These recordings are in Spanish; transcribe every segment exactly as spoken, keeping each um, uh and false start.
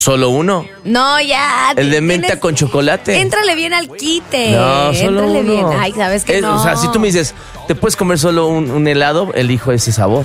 ¿Solo uno? No, ya. ¿El de menta tienes... con chocolate? Éntrale bien al quite. No, solo Éntrale uno. bien. Ay, ¿sabes qué? Es, No. O sea, si tú me dices, ¿te puedes comer solo un, un helado? Elijo ese sabor.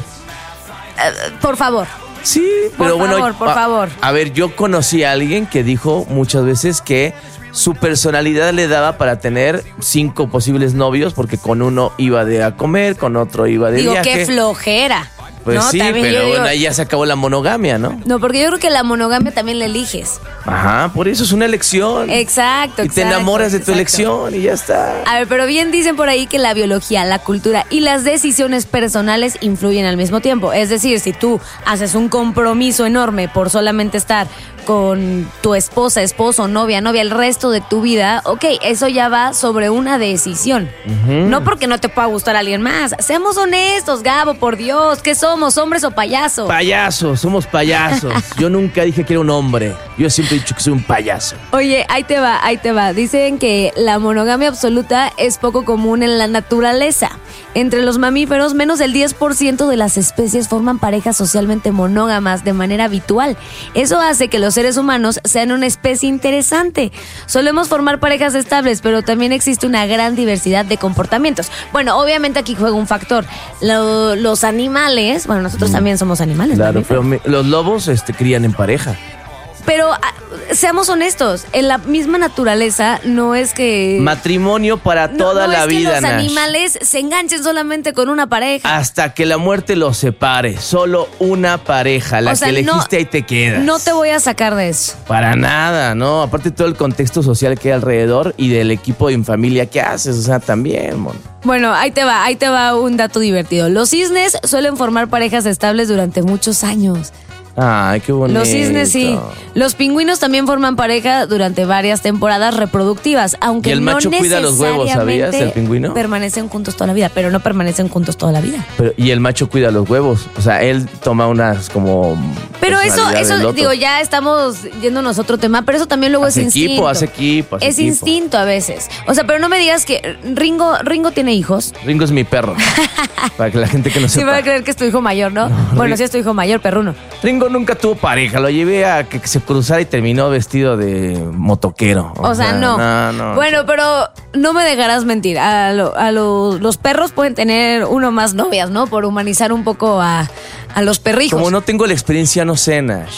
Uh, por favor. Sí, Por pero bueno. favor, por a, favor. A ver, yo conocí a alguien que dijo muchas veces que su personalidad le daba para tener cinco posibles novios, porque con uno iba de a comer, con otro iba de Digo, viaje. qué flojera. Pues no, sí, también pero yo digo- bueno, ahí ya se acabó la monogamia, ¿no? No, porque yo creo que la monogamia también la eliges. Ajá, por eso es una elección. Exacto, Y te exacto, enamoras de tu exacto. elección y ya está. A ver, pero bien dicen por ahí que la biología, la cultura y las decisiones personales influyen al mismo tiempo. Es decir, si tú haces un compromiso enorme por solamente estar con tu esposa, esposo, novia, novia el resto de tu vida, ok, eso ya va sobre una decisión. No porque no te pueda gustar alguien más. Seamos honestos, Gabo, por Dios. ¿Qué somos, hombres o payasos? Payasos, somos payasos. Yo nunca dije que era un hombre. Yo siempre he dicho que soy un payaso. Oye, ahí te va, ahí te va. Dicen que la monogamia absoluta es poco común en la naturaleza. Entre los mamíferos, menos del diez por ciento de las especies forman parejas socialmente monógamas de manera habitual. Eso hace que los seres humanos sean una especie interesante. Solemos formar parejas estables, pero también existe una gran diversidad de comportamientos. Bueno, obviamente aquí juega un factor. Lo- los animales, bueno, nosotros también somos animales. Claro, mamíferos. pero mi- los lobos este, crían en pareja. Pero ah, seamos honestos, en la misma naturaleza no es que... Matrimonio para no- toda no la es vida, que los Nash. animales se enganchen solamente con una pareja. Hasta que la muerte los separe. Solo una pareja. La O sea, que no- elegiste ahí te quedas. No te voy a sacar de eso. Para nada, ¿no? Aparte todo el contexto social que hay alrededor y del equipo en familia que haces. O sea, también, mon. Bueno, ahí te va, ahí te va un dato divertido. Los cisnes suelen formar parejas estables durante muchos años. Ay, qué bonito. Los cisnes sí. Los pingüinos también forman pareja durante varias temporadas reproductivas, aunque Y el no macho cuida los huevos, ¿sabías, necesariamente el pingüino? permanecen juntos toda la vida, pero no permanecen juntos toda la vida. Pero, y el macho cuida los huevos. O sea, él toma unas como... Pero eso, personalidad del eso otro. digo, ya estamos yéndonos a otro tema, pero eso también luego Hace es instinto. equipo, hace equipo, hace es equipo. instinto a veces. O sea, pero no me digas que Ringo, Ringo tiene hijos. Ringo es mi perro. Para que la gente que no Sí, sepa. va a creer que es tu hijo mayor, ¿no? bueno, Ri- sí es tu hijo mayor, perruno. Ringo nunca tuvo pareja. Lo llevé a que se cruzara y terminó vestido de motoquero. O, sea, no. no, no. Bueno, pero no me dejarás mentir. A, lo- a lo- los perros pueden tener uno más novias, ¿no? Por humanizar un poco a, a los perrijos. Como no tengo la experiencia, no sé, Nash.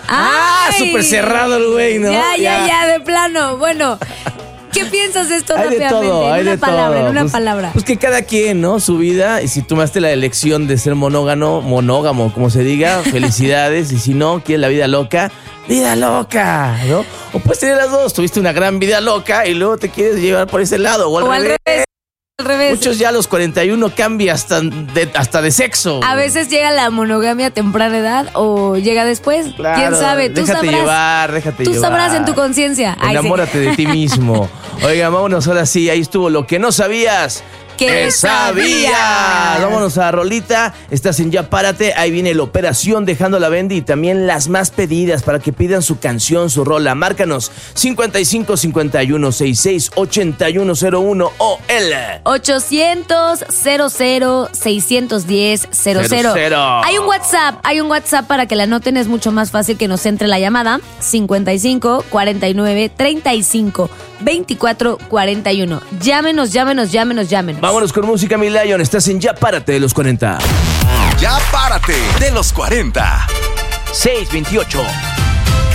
Ah, ¡Ay! súper cerrado el güey, ¿no? Ya, ya, Ya. ya, de plano. Bueno, ¿qué piensas de esto Hay de rápidamente? todo, en hay una de palabra, todo. en una Pues- palabra. Pues que cada quien, ¿no? Su vida. Y si tomaste la elección de ser monógamo, monógamo, como se diga, felicidades. Y si no, quieres la vida loca, vida loca, ¿no? O puedes tener las dos. Tuviste una gran vida loca y luego te quieres llevar por ese lado. O al o al revés. revés. Al revés. Muchos ya a los cuarenta y uno cambia hasta de, hasta de sexo. A veces llega la monogamia a temprana edad o llega después. Claro, ¿Quién sabe? Tú déjate sabrás. llevar, déjate Tú llevar. sabrás en tu conciencia. Ay, sí. Enamórate de ti mismo. Oiga, vámonos ahora sí. Ahí estuvo lo que no sabías. ¿Qué sabías? Vámonos a Rolita. Estás en Ya Párate. Ahí viene la operación Dejando la Bendy y también las más pedidas para que pidan su canción, su rola. Márcanos cincuenta y cinco cincuenta y uno sesenta y seis ochenta y uno cero uno o el ochocientos cero cero seiscientos diez cero cero. cero. Hay un WhatsApp, hay un WhatsApp para que la anoten, es mucho más fácil que nos entre la llamada. cincuenta y cinco cuarenta y nueve treinta y cinco veinticuatro cuarenta y uno. Llámenos, llámenos, llámenos, llámenos. Vámonos con música, mi Lion. Estás en Ya Párate de los cuarenta. Ya Párate de los cuarenta. seis veintiocho.